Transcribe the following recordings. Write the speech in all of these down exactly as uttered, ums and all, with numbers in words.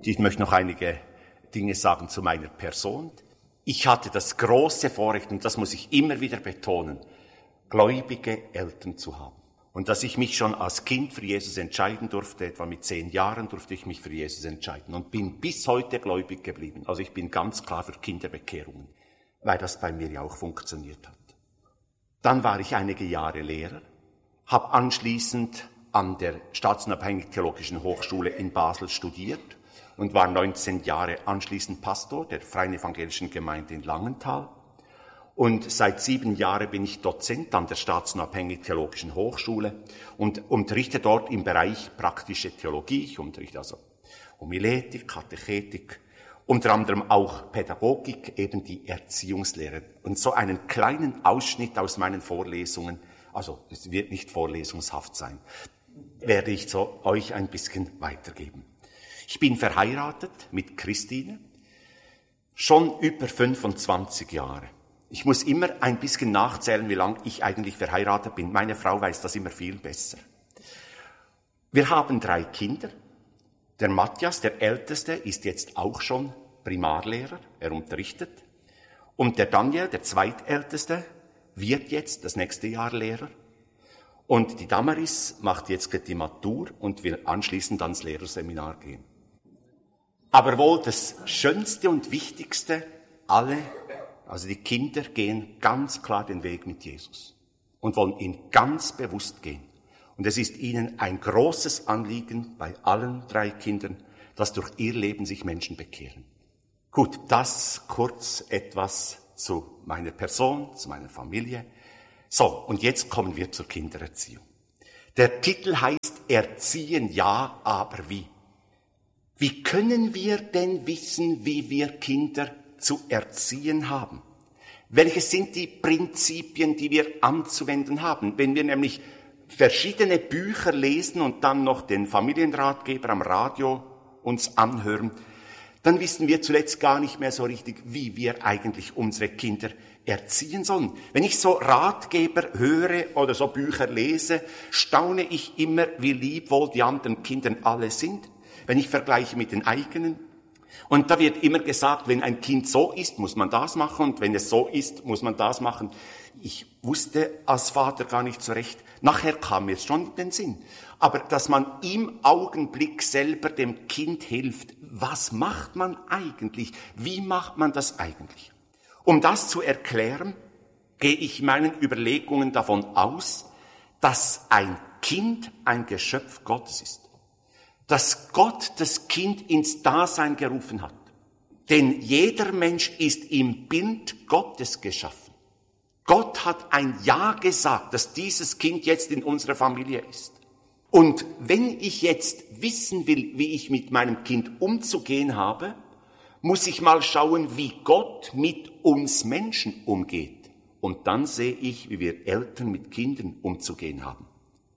Ich möchte noch einige Dinge sagen zu meiner Person. Ich hatte das große Vorrecht, und das muss ich immer wieder betonen, gläubige Eltern zu haben. Und dass ich mich schon als Kind für Jesus entscheiden durfte, etwa mit zehn Jahren durfte ich mich für Jesus entscheiden und bin bis heute gläubig geblieben. Also ich bin ganz klar für Kinderbekehrungen, weil das bei mir ja auch funktioniert hat. Dann war ich einige Jahre Lehrer, habe anschließend an der Staatsunabhängigen Theologischen Hochschule in Basel studiert und war neunzehn Jahre anschließend Pastor der Freien Evangelischen Gemeinde in Langenthal. Und seit sieben Jahren bin ich Dozent an der Staatsunabhängigen Theologischen Hochschule und unterrichte dort im Bereich praktische Theologie. Ich unterrichte also Homiletik, Katechetik, unter anderem auch Pädagogik, eben die Erziehungslehre. Und so einen kleinen Ausschnitt aus meinen Vorlesungen, also es wird nicht vorlesungshaft sein, werde ich so euch ein bisschen weitergeben. Ich bin verheiratet mit Christine, schon über fünfundzwanzig Jahre. Ich muss immer ein bisschen nachzählen, wie lange ich eigentlich verheiratet bin. Meine Frau weiß das immer viel besser. Wir haben drei Kinder. Der Matthias, der Älteste, ist jetzt auch schon Primarlehrer. Er unterrichtet. Und der Daniel, der Zweitälteste, wird jetzt das nächste Jahr Lehrer. Und die Damaris macht jetzt die Matur und will anschließend ans Lehrerseminar gehen. Aber wohl das Schönste und Wichtigste, alle Also die Kinder gehen ganz klar den Weg mit Jesus und wollen ihn ganz bewusst gehen. Und es ist ihnen ein großes Anliegen bei allen drei Kindern, dass durch ihr Leben sich Menschen bekehren. Gut, das kurz etwas zu meiner Person, zu meiner Familie. So, und jetzt kommen wir zur Kindererziehung. Der Titel heißt Erziehen ja, aber wie? Wie können wir denn wissen, wie wir Kinder zu erziehen haben? Welche sind die Prinzipien, die wir anzuwenden haben? Wenn wir nämlich verschiedene Bücher lesen und dann noch den Familienratgeber am Radio uns anhören, dann wissen wir zuletzt gar nicht mehr so richtig, wie wir eigentlich unsere Kinder erziehen sollen. Wenn ich so Ratgeber höre oder so Bücher lese, staune ich immer, wie lieb wohl die anderen Kinder alle sind, wenn ich vergleiche mit den eigenen. Und da wird immer gesagt, wenn ein Kind so ist, muss man das machen, und wenn es so ist, muss man das machen. Ich wusste als Vater gar nicht so recht. Nachher kam mir es schon in den Sinn. Aber dass man im Augenblick selber dem Kind hilft, was macht man eigentlich? Wie macht man das eigentlich? Um das zu erklären, gehe ich meinen Überlegungen davon aus, dass ein Kind ein Geschöpf Gottes ist. Dass Gott das Kind ins Dasein gerufen hat. Denn jeder Mensch ist im Bild Gottes geschaffen. Gott hat ein Ja gesagt, dass dieses Kind jetzt in unserer Familie ist. Und wenn ich jetzt wissen will, wie ich mit meinem Kind umzugehen habe, muss ich mal schauen, wie Gott mit uns Menschen umgeht. Und dann sehe ich, wie wir Eltern mit Kindern umzugehen haben.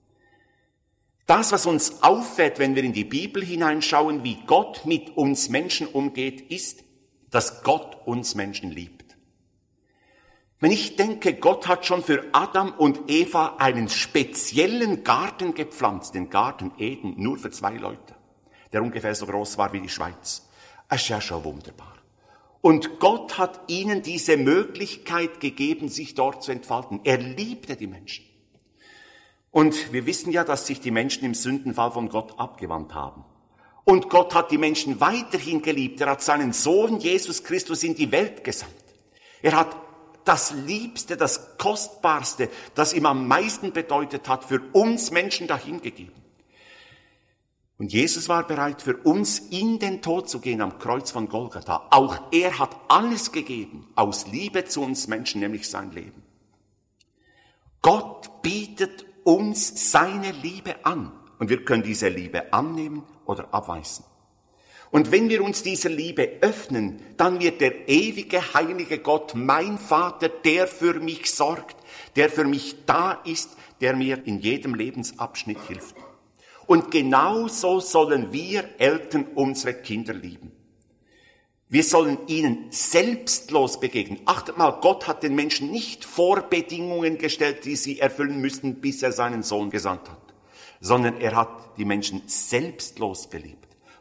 Das, was uns auffällt, wenn wir in die Bibel hineinschauen, wie Gott mit uns Menschen umgeht, ist, dass Gott uns Menschen liebt. Wenn ich denke, Gott hat schon für Adam und Eva einen speziellen Garten gepflanzt, den Garten Eden, nur für zwei Leute, der ungefähr so groß war wie die Schweiz. Das ist ja schon wunderbar. Und Gott hat ihnen diese Möglichkeit gegeben, sich dort zu entfalten. Er liebte die Menschen. Und wir wissen ja, dass sich die Menschen im Sündenfall von Gott abgewandt haben. Und Gott hat die Menschen weiterhin geliebt. Er hat seinen Sohn Jesus Christus in die Welt gesandt. Er hat das Liebste, das Kostbarste, das ihm am meisten bedeutet hat, für uns Menschen dahingegeben. Und Jesus war bereit, für uns in den Tod zu gehen am Kreuz von Golgatha. Auch er hat alles gegeben, aus Liebe zu uns Menschen, nämlich sein Leben. Gott bietet uns seine Liebe an. Und wir können diese Liebe annehmen oder abweisen. Und wenn wir uns dieser Liebe öffnen, dann wird der ewige, heilige Gott, mein Vater, der für mich sorgt, der für mich da ist, der mir in jedem Lebensabschnitt hilft. Und genauso sollen wir Eltern unsere Kinder lieben. Wir sollen ihnen selbstlos begegnen. Achtet mal, Gott hat den Menschen nicht Vorbedingungen gestellt, die sie erfüllen müssten, bis er seinen Sohn gesandt hat, sondern er hat die Menschen selbstlos geliebt.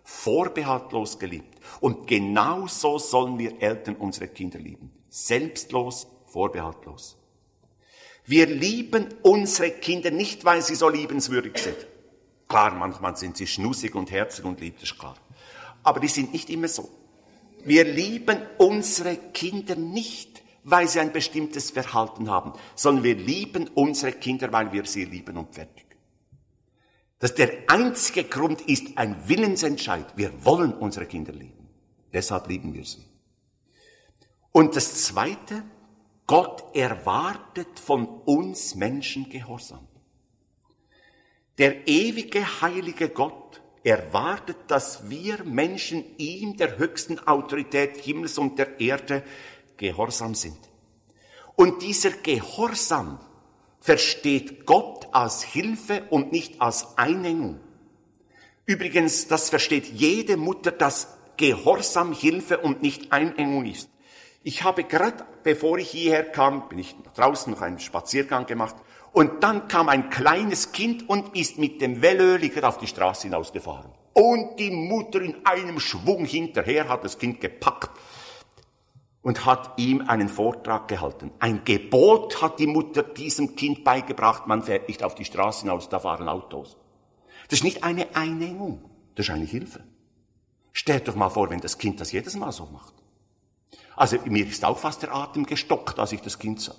vorbehaltlos geliebt. Und genauso sollen wir Eltern unsere Kinder lieben. Selbstlos, vorbehaltlos. Wir lieben unsere Kinder nicht, weil sie so liebenswürdig sind. Klar, manchmal sind sie schnussig und herzig und lieb, das ist klar. Aber die sind nicht immer so. Wir lieben unsere Kinder nicht, weil sie ein bestimmtes Verhalten haben, sondern wir lieben unsere Kinder, weil wir sie lieben und fertig. Das der einzige Grund ist ein Willensentscheid. Wir wollen unsere Kinder lieben. Deshalb lieben wir sie. Und das Zweite, Gott erwartet von uns Menschen Gehorsam. Der ewige, heilige Gott erwartet, dass wir Menschen ihm, der höchsten Autorität Himmels und der Erde, gehorsam sind. Und dieser Gehorsam versteht Gott als Hilfe und nicht als Einengung. Übrigens, das versteht jede Mutter, dass Gehorsam Hilfe und nicht Einengung ist. Ich habe gerade, bevor ich hierher kam, bin ich draußen noch einen Spaziergang gemacht und dann kam ein kleines Kind und ist mit dem Velöliger auf die Straße hinausgefahren. Und die Mutter in einem Schwung hinterher hat das Kind gepackt und hat ihm einen Vortrag gehalten. Ein Gebot hat die Mutter diesem Kind beigebracht, man fährt nicht auf die Straße hinaus, da fahren Autos. Das ist nicht eine Einengung, das ist eine Hilfe. Stellt doch mal vor, wenn das Kind das jedes Mal so macht. Also mir ist auch fast der Atem gestockt, als ich das Kind sah.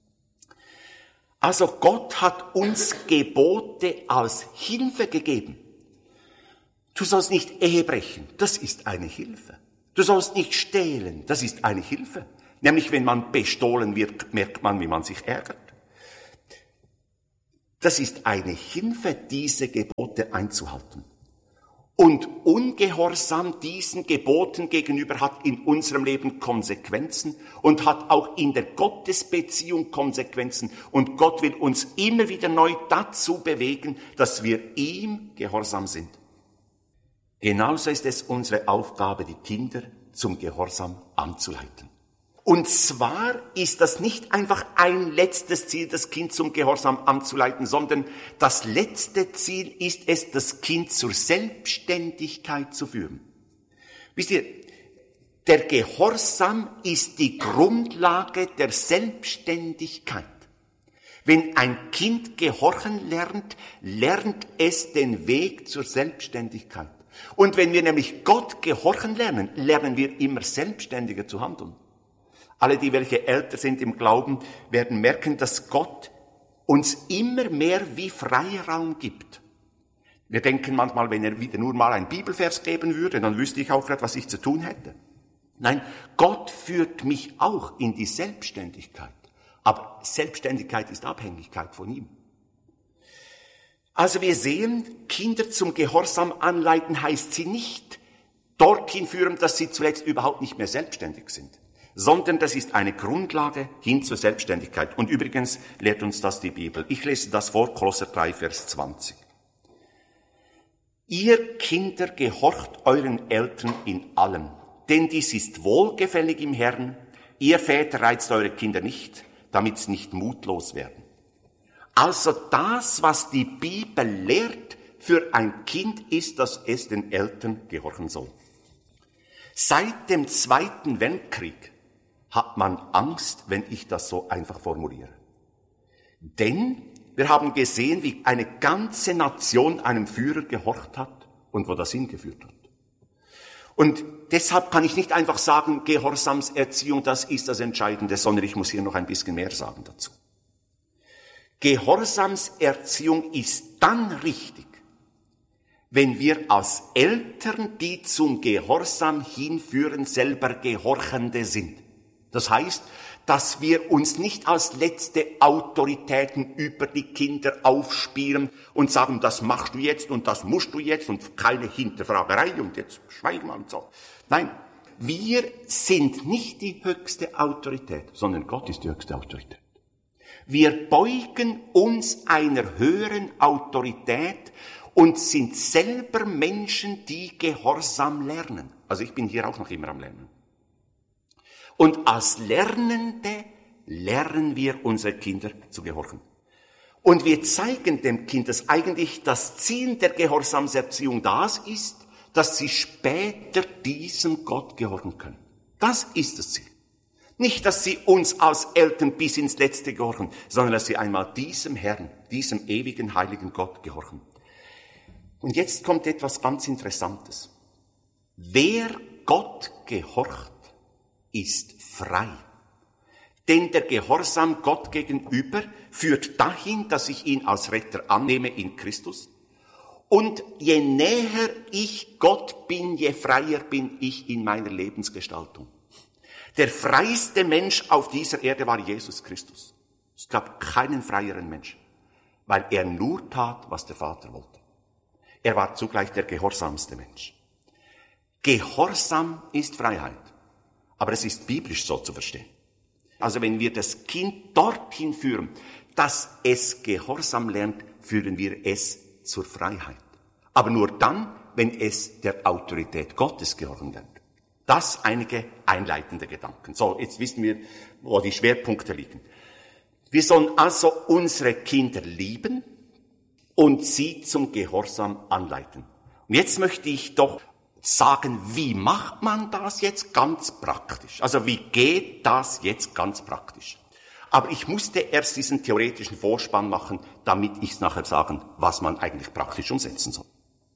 Also Gott hat uns Gebote als Hilfe gegeben. Du sollst nicht Ehe brechen, das ist eine Hilfe. Du sollst nicht stehlen, das ist eine Hilfe. Nämlich wenn man bestohlen wird, merkt man, wie man sich ärgert. Das ist eine Hilfe, diese Gebote einzuhalten. Und Ungehorsam diesen Geboten gegenüber hat in unserem Leben Konsequenzen und hat auch in der Gottesbeziehung Konsequenzen. Und Gott will uns immer wieder neu dazu bewegen, dass wir ihm gehorsam sind. Genauso ist es unsere Aufgabe, die Kinder zum Gehorsam anzuleiten. Und zwar ist das nicht einfach ein letztes Ziel, das Kind zum Gehorsam anzuleiten, sondern das letzte Ziel ist es, das Kind zur Selbstständigkeit zu führen. Wisst ihr, der Gehorsam ist die Grundlage der Selbstständigkeit. Wenn ein Kind gehorchen lernt, lernt es den Weg zur Selbstständigkeit. Und wenn wir nämlich Gott gehorchen lernen, lernen wir immer selbstständiger zu handeln. Alle, die welche älter sind im Glauben, werden merken, dass Gott uns immer mehr wie Freiraum gibt. Wir denken manchmal, wenn er wieder nur mal einen Bibelvers geben würde, dann wüsste ich auch gerade, was ich zu tun hätte. Nein, Gott führt mich auch in die Selbstständigkeit. Aber Selbstständigkeit ist Abhängigkeit von ihm. Also wir sehen, Kinder zum Gehorsam anleiten heißt sie nicht dorthin führen, dass sie zuletzt überhaupt nicht mehr selbstständig sind, sondern das ist eine Grundlage hin zur Selbstständigkeit. Und übrigens lehrt uns das die Bibel. Ich lese das vor, Kolosser drei, Vers zwanzig. Ihr Kinder, gehorcht euren Eltern in allem, denn dies ist wohlgefällig im Herrn. Ihr Väter reizt eure Kinder nicht, damit sie nicht mutlos werden. Also das, was die Bibel lehrt für ein Kind, ist, dass es den Eltern gehorchen soll. Seit dem Zweiten Weltkrieg hat man Angst, wenn ich das so einfach formuliere. Denn wir haben gesehen, wie eine ganze Nation einem Führer gehorcht hat und wo das hingeführt hat. Und deshalb kann ich nicht einfach sagen, Gehorsamserziehung, das ist das Entscheidende, sondern ich muss hier noch ein bisschen mehr sagen dazu. Gehorsamserziehung ist dann richtig, wenn wir als Eltern, die zum Gehorsam hinführen, selber Gehorchende sind. Das heißt, dass wir uns nicht als letzte Autoritäten über die Kinder aufspielen und sagen, das machst du jetzt und das musst du jetzt und keine Hinterfragerei und jetzt schweigen wir und so. Nein, wir sind nicht die höchste Autorität, sondern Gott ist die höchste Autorität. Wir beugen uns einer höheren Autorität und sind selber Menschen, die Gehorsam lernen. Also ich bin hier auch noch immer am Lernen. Und als Lernende lernen wir unsere Kinder zu gehorchen. Und wir zeigen dem Kind, dass eigentlich das Ziel der Gehorsamserziehung das ist, dass sie später diesem Gott gehorchen können. Das ist das Ziel. Nicht, dass sie uns als Eltern bis ins Letzte gehorchen, sondern dass sie einmal diesem Herrn, diesem ewigen, heiligen Gott gehorchen. Und jetzt kommt etwas ganz Interessantes. Wer Gott gehorcht, ist frei. Denn der Gehorsam Gott gegenüber führt dahin, dass ich ihn als Retter annehme in Christus. Und je näher ich Gott bin, je freier bin ich in meiner Lebensgestaltung. Der freiste Mensch auf dieser Erde war Jesus Christus. Es gab keinen freieren Menschen, weil er nur tat, was der Vater wollte. Er war zugleich der gehorsamste Mensch. Gehorsam ist Freiheit, aber es ist biblisch so zu verstehen. Also wenn wir das Kind dorthin führen, dass es Gehorsam lernt, führen wir es zur Freiheit. Aber nur dann, wenn es der Autorität Gottes gehorchen lernt. Das einige einleitende Gedanken. So, jetzt wissen wir, wo die Schwerpunkte liegen. Wir sollen also unsere Kinder lieben und sie zum Gehorsam anleiten. Und jetzt möchte ich doch sagen, wie macht man das jetzt ganz praktisch? Also wie geht das jetzt ganz praktisch? Aber ich musste erst diesen theoretischen Vorspann machen, damit ich es nachher sagen, was man eigentlich praktisch umsetzen soll.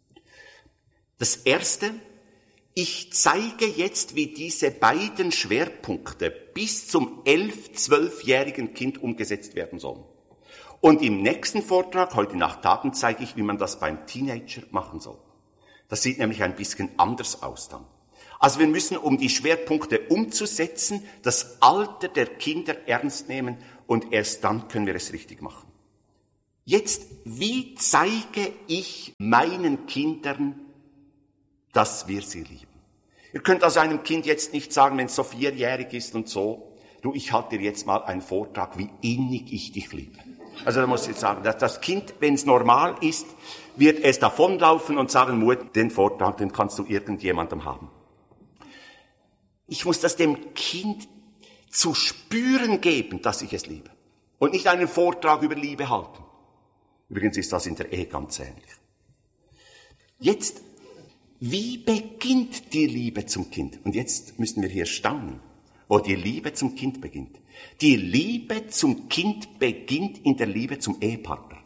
Das Erste, ich zeige jetzt, wie diese beiden Schwerpunkte bis zum elf-, zwölfjährigen Kind umgesetzt werden sollen. Und im nächsten Vortrag, heute nach Tagen, zeige ich, wie man das beim Teenager machen soll. Das sieht nämlich ein bisschen anders aus dann. Also wir müssen, um die Schwerpunkte umzusetzen, das Alter der Kinder ernst nehmen und erst dann können wir es richtig machen. Jetzt, wie zeige ich meinen Kindern, dass wir sie lieben? Ihr könnt also einem Kind jetzt nicht sagen, wenn es so vierjährig ist und so, du, ich halte dir jetzt mal einen Vortrag, wie innig ich dich liebe. Also da muss ich jetzt sagen, dass das Kind, wenn es normal ist, wird es davonlaufen und sagen, Mutter, den Vortrag, den kannst du irgendjemandem haben. Ich muss das dem Kind zu spüren geben, dass ich es liebe. Und nicht einen Vortrag über Liebe halten. Übrigens ist das in der Ehe ganz ähnlich. Jetzt, wie beginnt die Liebe zum Kind? Und jetzt müssen wir hier staunen, wo die Liebe zum Kind beginnt. Die Liebe zum Kind beginnt in der Liebe zum Ehepartner.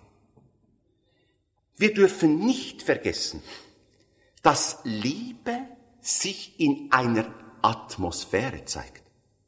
Wir dürfen nicht vergessen, dass Liebe sich in einer Atmosphäre zeigt.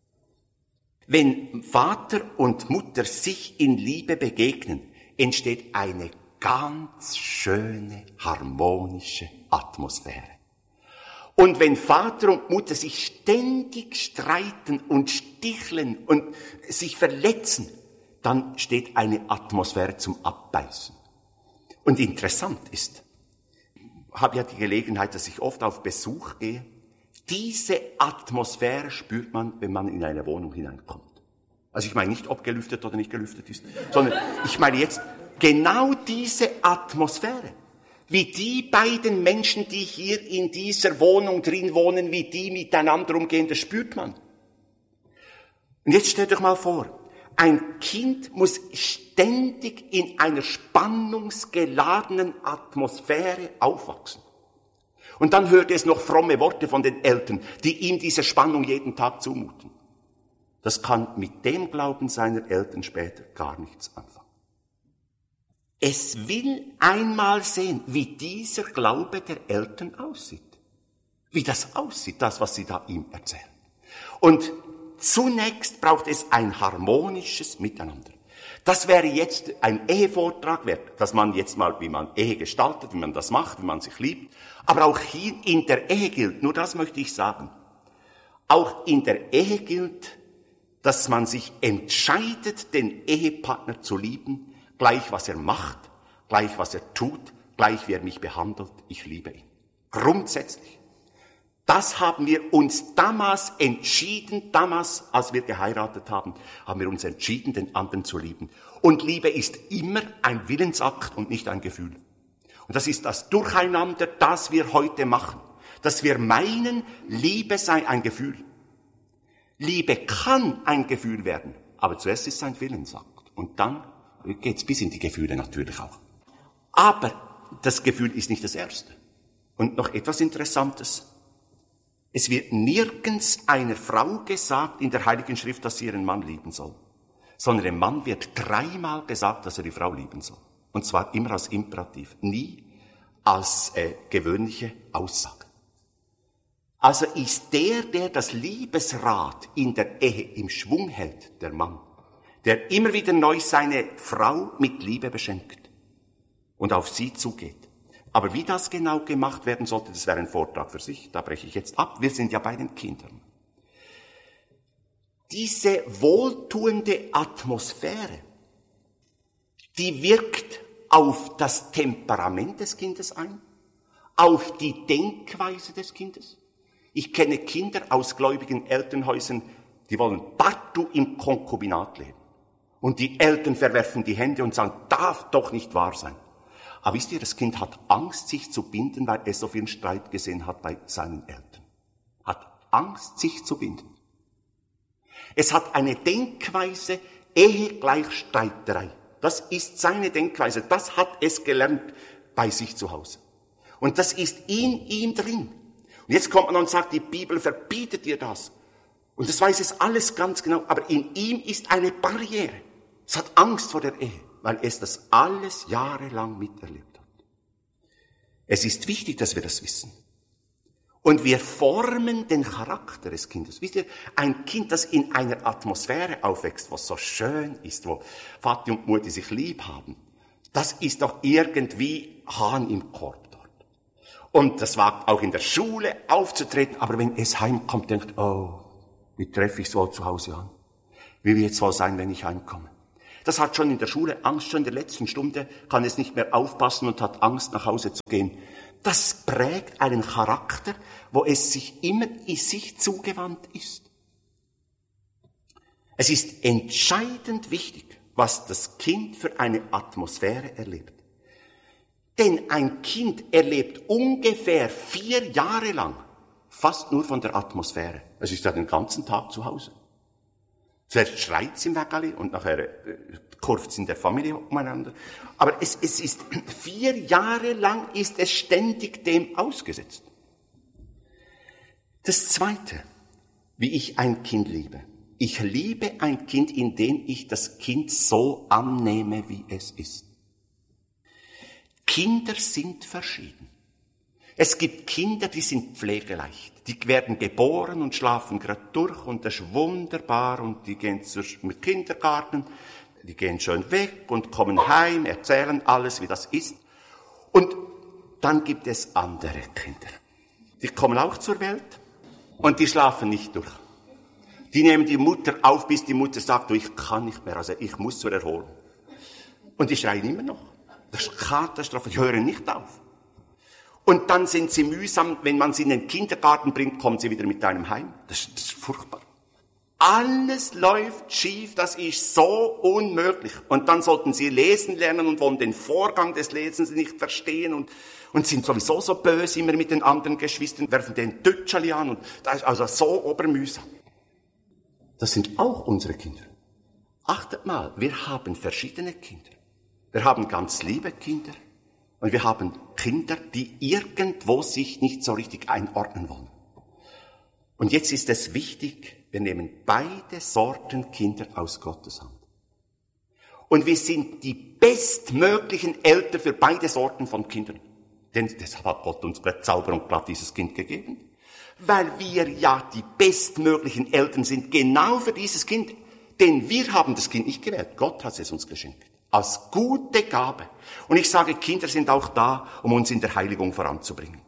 Wenn Vater und Mutter sich in Liebe begegnen, entsteht eine ganz schöne, harmonische Atmosphäre. Und wenn Vater und Mutter sich ständig streiten und sticheln und sich verletzen, dann steht eine Atmosphäre zum Abbeißen. Und interessant ist, ich habe ja die Gelegenheit, dass ich oft auf Besuch gehe, diese Atmosphäre spürt man, wenn man in eine Wohnung hineinkommt. Also ich meine nicht, ob gelüftet oder nicht gelüftet ist, sondern ich meine jetzt genau diese Atmosphäre. Wie die beiden Menschen, die hier in dieser Wohnung drin wohnen, wie die miteinander umgehen, das spürt man. Und jetzt stellt euch mal vor, ein Kind muss ständig in einer spannungsgeladenen Atmosphäre aufwachsen. Und dann hört es noch fromme Worte von den Eltern, die ihm diese Spannung jeden Tag zumuten. Das kann mit dem Glauben seiner Eltern später gar nichts anfangen. Es will einmal sehen, wie dieser Glaube der Eltern aussieht. Wie das aussieht, das, was sie da ihm erzählen. Und zunächst braucht es ein harmonisches Miteinander. Das wäre jetzt ein Ehevortrag wert, dass man jetzt mal, wie man Ehe gestaltet, wie man das macht, wie man sich liebt. Aber auch hier in der Ehe gilt, nur das möchte ich sagen, auch in der Ehe gilt, dass man sich entscheidet, den Ehepartner zu lieben, gleich was er macht, gleich was er tut, gleich wie er mich behandelt, ich liebe ihn. Grundsätzlich. Das haben wir uns damals entschieden, damals, als wir geheiratet haben, haben wir uns entschieden, den anderen zu lieben. Und Liebe ist immer ein Willensakt und nicht ein Gefühl. Und das ist das Durcheinander, das wir heute machen. Dass wir meinen, Liebe sei ein Gefühl. Liebe kann ein Gefühl werden, aber zuerst ist es ein Willensakt. Und dann geht es bis in die Gefühle natürlich auch. Aber das Gefühl ist nicht das Erste. Und noch etwas Interessantes. Es wird nirgends einer Frau gesagt in der Heiligen Schrift, dass sie ihren Mann lieben soll. Sondern dem Mann wird dreimal gesagt, dass er die Frau lieben soll. Und zwar immer als Imperativ, nie als äh, gewöhnliche Aussage. Also ist der, der das Liebesrad in der Ehe im Schwung hält, der Mann, der immer wieder neu seine Frau mit Liebe beschenkt und auf sie zugeht. Aber wie das genau gemacht werden sollte, das wäre ein Vortrag für sich, da breche ich jetzt ab. Wir sind ja bei den Kindern. Diese wohltuende Atmosphäre, die wirkt auf das Temperament des Kindes ein, auf die Denkweise des Kindes. Ich kenne Kinder aus gläubigen Elternhäusern, die wollen partout im Konkubinat leben. Und die Eltern verwerfen die Hände und sagen, darf doch nicht wahr sein. Aber wisst ihr, das Kind hat Angst, sich zu binden, weil es so viel Streit gesehen hat bei seinen Eltern. Hat Angst, sich zu binden. Es hat eine Denkweise, Ehe gleich Streiterei. Das ist seine Denkweise. Das hat es gelernt bei sich zu Hause. Und das ist in ihm drin. Und jetzt kommt man und sagt, die Bibel verbietet dir das. Und das weiß es alles ganz genau. Aber in ihm ist eine Barriere. Es hat Angst vor der Ehe, weil es das alles jahrelang miterlebt hat. Es ist wichtig, dass wir das wissen. Und wir formen den Charakter des Kindes. Wisst ihr, ein Kind, das in einer Atmosphäre aufwächst, was so schön ist, wo Vati und Mutti sich lieb haben, das ist doch irgendwie Hahn im Korb dort. Und das wagt auch in der Schule aufzutreten, aber wenn es heimkommt, denkt, oh, wie treffe ich es wohl zu Hause an? Wie wird es wohl sein, wenn ich heimkomme? Das hat schon in der Schule Angst, schon in der letzten Stunde kann es nicht mehr aufpassen und hat Angst, nach Hause zu gehen. Das prägt einen Charakter, wo es sich immer in sich zugewandt ist. Es ist entscheidend wichtig, was das Kind für eine Atmosphäre erlebt. Denn ein Kind erlebt ungefähr vier Jahre lang fast nur von der Atmosphäre. Es ist ja den ganzen Tag zu Hause. Zuerst schreit es im Wägeli und nachher kurft es in der Familie umeinander. Aber es, es ist, vier Jahre lang ist es ständig dem ausgesetzt. Das Zweite, wie ich ein Kind liebe. Ich liebe ein Kind, indem ich das Kind so annehme, wie es ist. Kinder sind verschieden. Es gibt Kinder, die sind pflegeleicht. Die werden geboren und schlafen gerade durch und das ist wunderbar und die gehen zum Kindergarten, die gehen schön weg und kommen heim, erzählen alles, wie das ist. Und dann gibt es andere Kinder. Die kommen auch zur Welt und die schlafen nicht durch. Die nehmen die Mutter auf, bis die Mutter sagt, du, ich kann nicht mehr, also ich muss zur Erholung. Und die schreien immer noch. Das ist Katastrophe, ich höre nicht auf. Und dann sind sie mühsam, wenn man sie in den Kindergarten bringt, kommen sie wieder mit einem heim. Das, das ist furchtbar. Alles läuft schief, das ist so unmöglich. Und dann sollten sie lesen lernen und wollen den Vorgang des Lesens nicht verstehen und, und sind sowieso so böse immer mit den anderen Geschwistern, werfen den Tötschali an und das ist also so obermühsam. Das sind auch unsere Kinder. Achtet mal, wir haben verschiedene Kinder. Wir haben ganz liebe Kinder. Und wir haben Kinder, die irgendwo sich nicht so richtig einordnen wollen. Und jetzt ist es wichtig, wir nehmen beide Sorten Kinder aus Gottes Hand. Und wir sind die bestmöglichen Eltern für beide Sorten von Kindern. Denn deshalb hat Gott uns Zauber und glatt dieses Kind gegeben. Weil wir ja die bestmöglichen Eltern sind, genau für dieses Kind. Denn wir haben das Kind nicht gewählt, Gott hat es uns geschenkt. Als gute Gabe. Und ich sage, Kinder sind auch da, um uns in der Heiligung voranzubringen.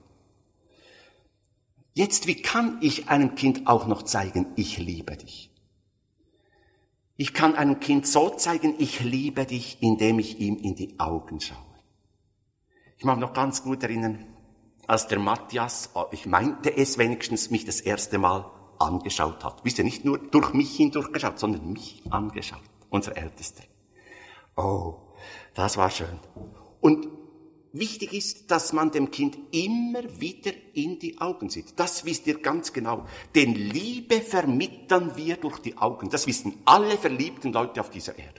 Jetzt, wie kann ich einem Kind auch noch zeigen, ich liebe dich? Ich kann einem Kind so zeigen, ich liebe dich, indem ich ihm in die Augen schaue. Ich mag noch ganz gut erinnern, als der Matthias, ich meinte es wenigstens, mich das erste Mal angeschaut hat. Wisst ihr, nicht nur durch mich hindurchgeschaut, sondern mich angeschaut. Unser Ältester. Oh, das war schön. Und wichtig ist, dass man dem Kind immer wieder in die Augen sieht. Das wisst ihr ganz genau. Denn Liebe vermitteln wir durch die Augen. Das wissen alle verliebten Leute auf dieser Erde.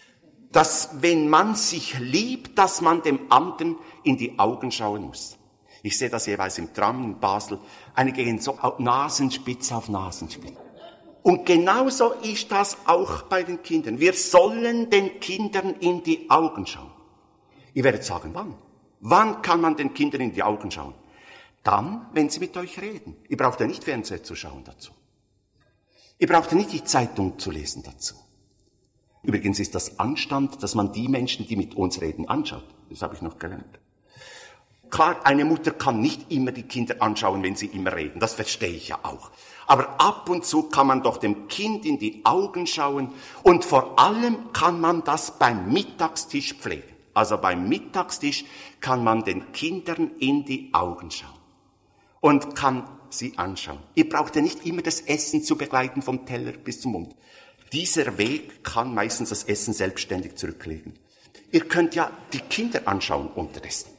Dass, wenn man sich liebt, dass man dem anderen in die Augen schauen muss. Ich sehe das jeweils im Tram in Basel. Einige gehen so auf Nasenspitze auf Nasenspitze. Und genauso ist das auch bei den Kindern. Wir sollen den Kindern in die Augen schauen. Ihr werdet sagen, wann? Wann kann man den Kindern in die Augen schauen? Dann, wenn sie mit euch reden. Ihr braucht ja nicht Fernsehen zu schauen dazu. Ihr braucht ja nicht die Zeitung zu lesen dazu. Übrigens ist das Anstand, dass man die Menschen, die mit uns reden, anschaut. Das habe ich noch gelernt. Klar, eine Mutter kann nicht immer die Kinder anschauen, wenn sie immer reden. Das verstehe ich ja auch. Aber ab und zu kann man doch dem Kind in die Augen schauen. Und vor allem kann man das beim Mittagstisch pflegen. Also beim Mittagstisch kann man den Kindern in die Augen schauen. Und kann sie anschauen. Ihr braucht ja nicht immer das Essen zu begleiten vom Teller bis zum Mund. Dieser Weg kann meistens das Essen selbstständig zurücklegen. Ihr könnt ja die Kinder anschauen unterdessen.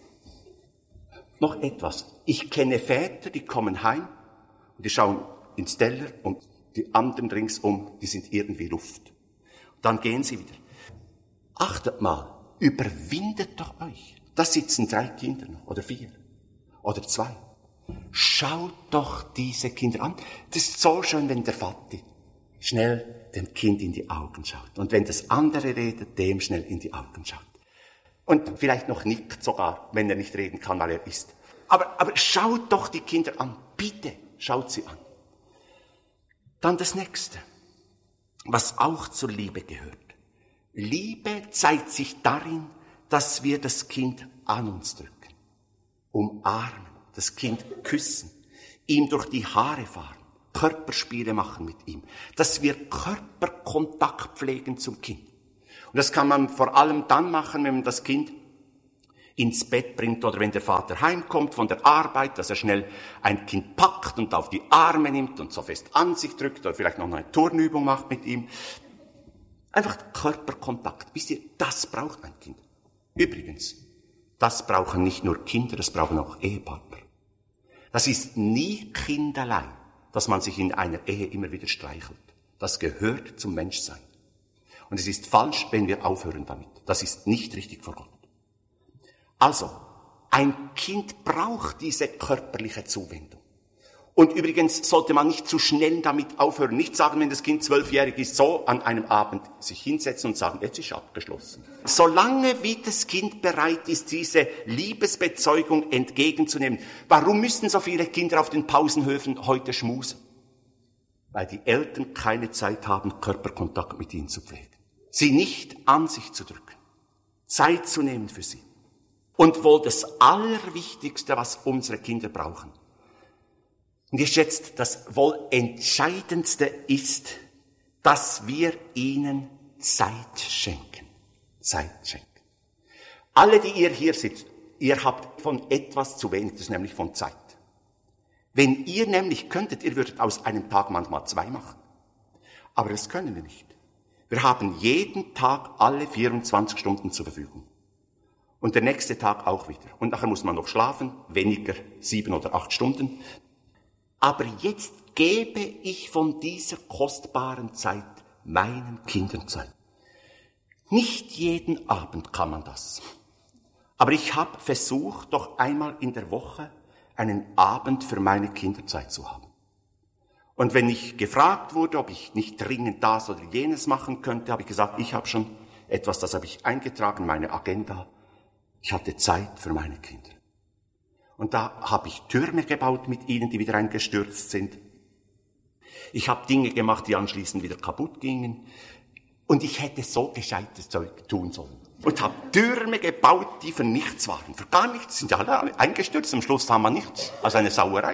Noch etwas. Ich kenne Väter, die kommen heim und die schauen ins Teller und die anderen ringsum, die sind irgendwie Luft. Dann gehen sie wieder. Achtet mal, überwindet doch euch. Da sitzen drei Kinder noch, oder vier, oder zwei. Schaut doch diese Kinder an. Das ist so schön, wenn der Vati schnell dem Kind in die Augen schaut. Und wenn das andere redet, dem schnell in die Augen schaut. Und vielleicht noch nickt sogar, wenn er nicht reden kann, weil er isst. Aber, aber schaut doch die Kinder an. Bitte, schaut sie an. Dann das Nächste, was auch zur Liebe gehört. Liebe zeigt sich darin, dass wir das Kind an uns drücken, umarmen, das Kind küssen, ihm durch die Haare fahren, Körperspiele machen mit ihm, dass wir Körperkontakt pflegen zum Kind. Und das kann man vor allem dann machen, wenn man das Kind ins Bett bringt oder wenn der Vater heimkommt von der Arbeit, dass er schnell ein Kind packt und auf die Arme nimmt und so fest an sich drückt oder vielleicht noch eine Turnübung macht mit ihm. Einfach Körperkontakt. Wisst ihr, das braucht ein Kind. Übrigens, das brauchen nicht nur Kinder, das brauchen auch Ehepartner. Das ist nie Kinderlein, dass man sich in einer Ehe immer wieder streichelt. Das gehört zum Menschsein. Und es ist falsch, wenn wir aufhören damit. Das ist nicht richtig vor Gott. Also, ein Kind braucht diese körperliche Zuwendung. Und übrigens sollte man nicht zu schnell damit aufhören. Nicht sagen, wenn das Kind zwölfjährig ist, so an einem Abend sich hinsetzen und sagen, jetzt ist abgeschlossen. Solange wie das Kind bereit ist, diese Liebesbezeugung entgegenzunehmen. Warum müssen so viele Kinder auf den Pausenhöfen heute schmusen? Weil die Eltern keine Zeit haben, Körperkontakt mit ihnen zu pflegen. Sie nicht an sich zu drücken. Zeit zu nehmen für sie. Und wohl das Allerwichtigste, was unsere Kinder brauchen. Und ich schätze, das wohl Entscheidendste ist, dass wir ihnen Zeit schenken. Zeit schenken. Alle, die ihr hier sitzt, ihr habt von etwas zu wenig, das ist nämlich von Zeit. Wenn ihr nämlich könntet, ihr würdet aus einem Tag manchmal zwei machen. Aber das können wir nicht. Wir haben jeden Tag alle vierundzwanzig Stunden zur Verfügung. Und der nächste Tag auch wieder. Und nachher muss man noch schlafen, weniger sieben oder acht Stunden. Aber jetzt gebe ich von dieser kostbaren Zeit meinen Kindern Zeit. Nicht jeden Abend kann man das. Aber ich habe versucht, doch einmal in der Woche einen Abend für meine Kinder Zeit zu haben. Und wenn ich gefragt wurde, ob ich nicht dringend das oder jenes machen könnte, habe ich gesagt, ich habe schon etwas, das habe ich eingetragen, meine Agenda. Ich hatte Zeit für meine Kinder. Und da habe ich Türme gebaut mit ihnen, die wieder eingestürzt sind. Ich habe Dinge gemacht, die anschließend wieder kaputt gingen. Und ich hätte so gescheites Zeug tun sollen. Und habe Türme gebaut, die für nichts waren. Für gar nichts, sind ja alle eingestürzt. Am Schluss haben wir nichts. Also eine Sauerei.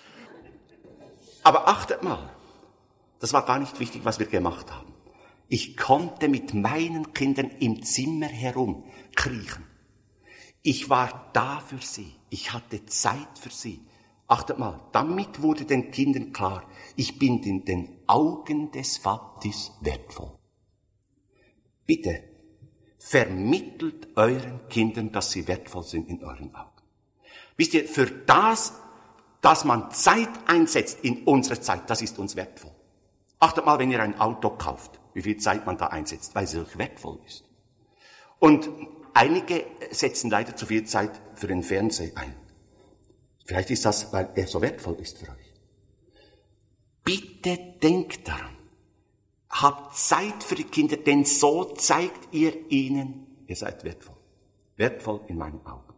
Aber achtet mal, das war gar nicht wichtig, was wir gemacht haben. Ich konnte mit meinen Kindern im Zimmer herumkriechen. Ich war da für sie. Ich hatte Zeit für sie. Achtet mal, damit wurde den Kindern klar, ich bin in den Augen des Vaters wertvoll. Bitte, vermittelt euren Kindern, dass sie wertvoll sind in euren Augen. Wisst ihr, für das, dass man Zeit einsetzt in unserer Zeit, das ist uns wertvoll. Achtet mal, wenn ihr ein Auto kauft, wie viel Zeit man da einsetzt, weil es euch wertvoll ist. Und einige setzen leider zu viel Zeit für den Fernseher ein. Vielleicht ist das, weil er so wertvoll ist für euch. Bitte denkt daran. Habt Zeit für die Kinder, denn so zeigt ihr ihnen, ihr seid wertvoll. Wertvoll in meinen Augen.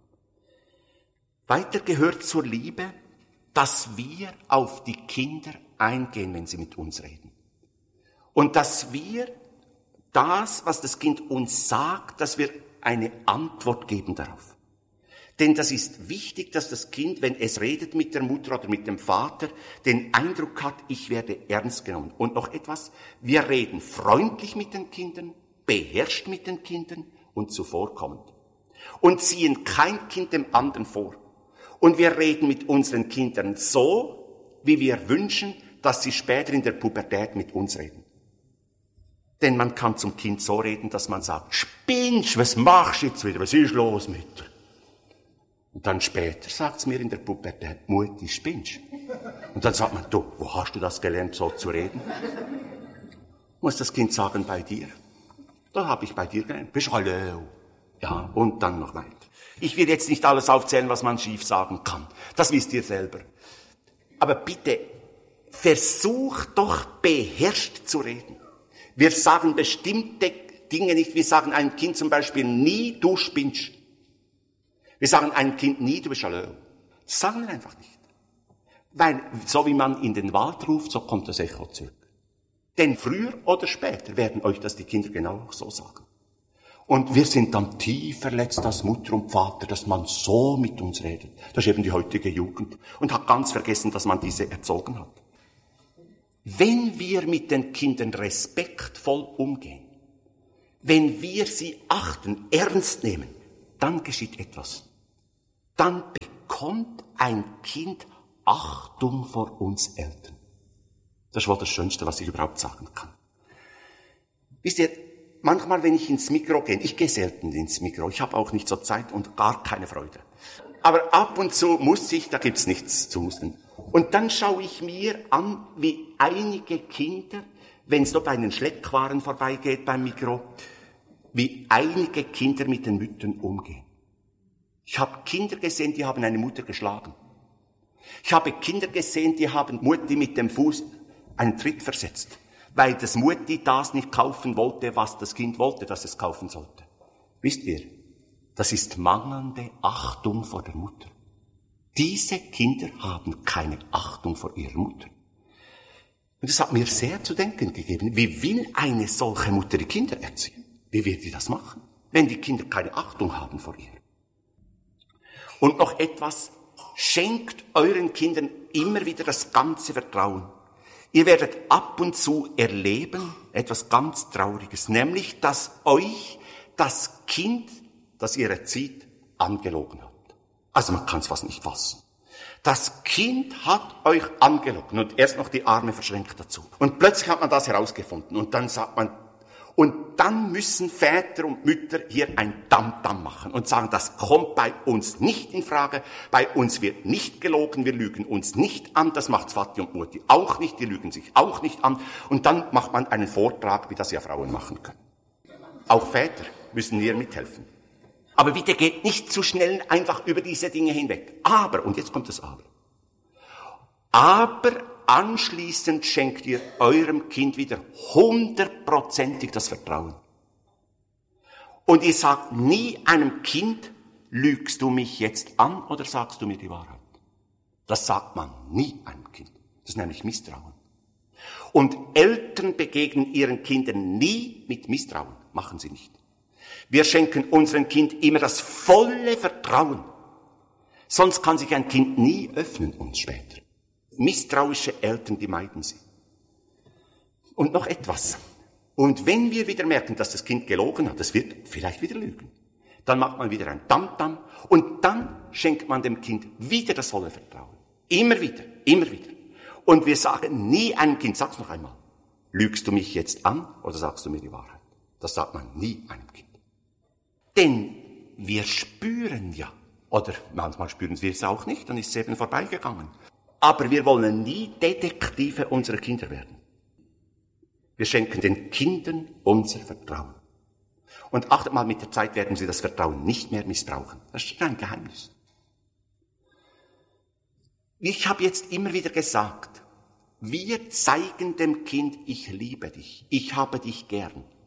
Weiter gehört zur Liebe, dass wir auf die Kinder eingehen, wenn sie mit uns reden. Und dass wir das, was das Kind uns sagt, dass wir eine Antwort geben darauf. Denn das ist wichtig, dass das Kind, wenn es redet mit der Mutter oder mit dem Vater, den Eindruck hat, ich werde ernst genommen. Und noch etwas, wir reden freundlich mit den Kindern, beherrscht mit den Kindern und zuvorkommend. Und ziehen kein Kind dem anderen vor. Und wir reden mit unseren Kindern so, wie wir wünschen, dass sie später in der Pubertät mit uns reden. Denn man kann zum Kind so reden, dass man sagt, spinnst, was machst du jetzt wieder, was ist los mit dir? Und dann später sagt's mir in der Pubertät, Mutti, spinnst. Und dann sagt man, du, wo hast du das gelernt, so zu reden? Muss das Kind sagen, bei dir. Da habe ich bei dir gelernt. Bist hallo. Ja, und dann noch weiter. Ich will jetzt nicht alles aufzählen, was man schief sagen kann. Das wisst ihr selber. Aber bitte, versucht doch beherrscht zu reden. Wir sagen bestimmte Dinge nicht. Wir sagen einem Kind zum Beispiel nie, du spinnst. Wir sagen einem Kind nie, du bist hallo. Das sagen wir einfach nicht. Weil, so wie man in den Wald ruft, so kommt das Echo zurück. Denn früher oder später werden euch das die Kinder genau so sagen. Und wir sind dann tief verletzt als Mutter und Vater, dass man so mit uns redet. Das ist eben die heutige Jugend. Und hat ganz vergessen, dass man diese erzogen hat. Wenn wir mit den Kindern respektvoll umgehen, wenn wir sie achten, ernst nehmen, dann geschieht etwas. Dann bekommt ein Kind Achtung vor uns Eltern. Das ist wohl das Schönste, was ich überhaupt sagen kann. Wisst ihr, manchmal, wenn ich ins Mikro gehe, ich gehe selten ins Mikro, ich habe auch nicht so Zeit und gar keine Freude. Aber ab und zu muss ich, da gibt's nichts zu musten. Und dann schaue ich mir an, wie einige Kinder, wenn es dort bei einen Schleckwaren vorbeigeht beim Mikro, wie einige Kinder mit den Müttern umgehen. Ich habe Kinder gesehen, die haben eine Mutter geschlagen. Ich habe Kinder gesehen, die haben Mutti mit dem Fuß einen Tritt versetzt, weil das Mutti das nicht kaufen wollte, was das Kind wollte, dass es kaufen sollte. Wisst ihr, das ist mangelnde Achtung vor der Mutter. Diese Kinder haben keine Achtung vor ihrer Mutter. Und das hat mir sehr zu denken gegeben. Wie will eine solche Mutter die Kinder erziehen? Wie wird die das machen, wenn die Kinder keine Achtung haben vor ihr? Und noch etwas, schenkt euren Kindern immer wieder das ganze Vertrauen. Ihr werdet ab und zu erleben, etwas ganz Trauriges, nämlich, dass euch das Kind, das ihr erzieht, angelogen hat. Also man kann es fast nicht fassen. Das Kind hat euch angelogen und erst noch die Arme verschränkt dazu. Und plötzlich hat man das herausgefunden und dann sagt man, und dann müssen Väter und Mütter hier ein Tamtam machen und sagen, das kommt bei uns nicht in Frage, bei uns wird nicht gelogen, wir lügen uns nicht an, das macht Vati und Mutti auch nicht, die lügen sich auch nicht an. Und dann macht man einen Vortrag, wie das ja Frauen machen können. Auch Väter müssen hier mithelfen. Aber bitte geht nicht zu schnell einfach über diese Dinge hinweg. Aber, und jetzt kommt das Aber. Aber anschließend schenkt ihr eurem Kind wieder hundertprozentig das Vertrauen. Und ihr sagt nie einem Kind, lügst du mich jetzt an oder sagst du mir die Wahrheit? Das sagt man nie einem Kind. Das ist nämlich Misstrauen. Und Eltern begegnen ihren Kindern nie mit Misstrauen. Machen sie nicht. Wir schenken unserem Kind immer das volle Vertrauen. Sonst kann sich ein Kind nie öffnen uns später. Misstrauische Eltern, die meiden sie. Und noch etwas. Und wenn wir wieder merken, dass das Kind gelogen hat, das wird vielleicht wieder lügen, dann macht man wieder ein Tamtam und dann schenkt man dem Kind wieder das volle Vertrauen. Immer wieder, immer wieder. Und wir sagen nie einem Kind, sag's noch einmal, lügst du mich jetzt an oder sagst du mir die Wahrheit? Das sagt man nie einem Kind. Denn wir spüren ja, oder manchmal spüren wir es auch nicht, dann ist es eben vorbeigegangen. Aber wir wollen nie Detektive unserer Kinder werden. Wir schenken den Kindern unser Vertrauen. Und achtet mal, mit der Zeit werden sie das Vertrauen nicht mehr missbrauchen. Das ist ein Geheimnis. Ich habe jetzt immer wieder gesagt, wir zeigen dem Kind, ich liebe dich, ich habe dich gern.